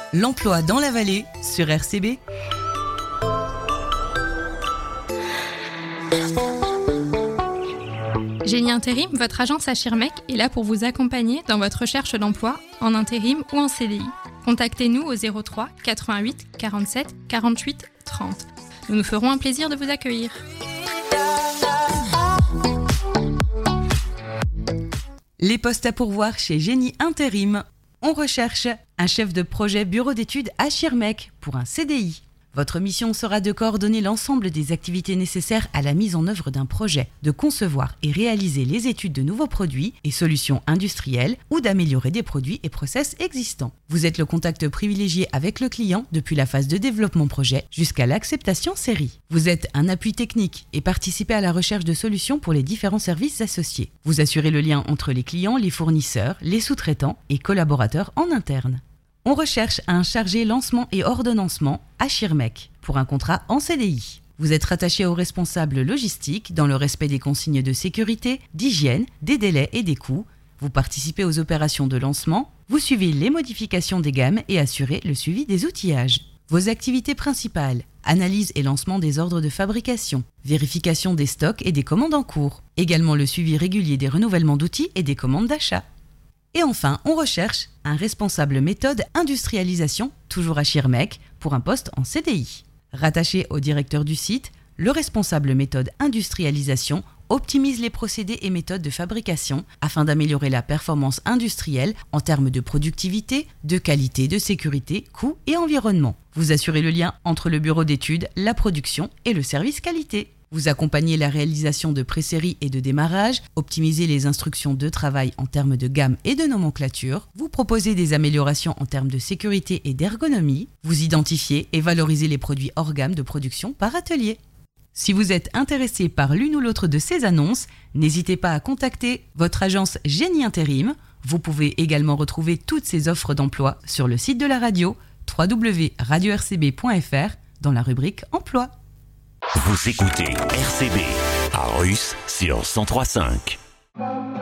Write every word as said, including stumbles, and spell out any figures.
L'emploi dans la vallée sur R C B. Génie Intérim, votre agence à Schirmeck est là pour vous accompagner dans votre recherche d'emploi en intérim ou en C D I. Contactez-nous au zéro trois quatre-vingt-huit quarante-sept quarante-huit trente. Nous nous ferons un plaisir de vous accueillir. Les postes à pourvoir chez Génie Intérim. On recherche un chef de projet bureau d'études à Schirmeck pour un C D I. Votre mission sera de coordonner l'ensemble des activités nécessaires à la mise en œuvre d'un projet, de concevoir et réaliser les études de nouveaux produits et solutions industrielles ou d'améliorer des produits et process existants. Vous êtes le contact privilégié avec le client depuis la phase de développement projet jusqu'à l'acceptation série. Vous êtes un appui technique et participez à la recherche de solutions pour les différents services associés. Vous assurez le lien entre les clients, les fournisseurs, les sous-traitants et collaborateurs en interne. On recherche un chargé lancement et ordonnancement à Schirmeck pour un contrat en C D I. Vous êtes rattaché au responsable logistique dans le respect des consignes de sécurité, d'hygiène, des délais et des coûts. Vous participez aux opérations de lancement, vous suivez les modifications des gammes et assurez le suivi des outillages. Vos activités principales: analyse et lancement des ordres de fabrication, vérification des stocks et des commandes en cours, également le suivi régulier des renouvellements d'outils et des commandes d'achat. Et enfin, on recherche un responsable méthode industrialisation, toujours à Schirmeck, pour un poste en C D I. Rattaché au directeur du site, le responsable méthode industrialisation optimise les procédés et méthodes de fabrication afin d'améliorer la performance industrielle en termes de productivité, de qualité, de sécurité, coût et environnement. Vous assurez le lien entre le bureau d'études, la production et le service qualité. Vous accompagnez la réalisation de pré-séries et de démarrage, optimisez les instructions de travail en termes de gamme et de nomenclature, vous proposez des améliorations en termes de sécurité et d'ergonomie, vous identifiez et valorisez les produits hors gamme de production par atelier. Si vous êtes intéressé par l'une ou l'autre de ces annonces, n'hésitez pas à contacter votre agence Génie Intérim. Vous pouvez également retrouver toutes ces offres d'emploi sur le site de la radio w w w point radio r c b point f r dans la rubrique Emploi. Vous écoutez R C B à Russe sur cent trois virgule cinq.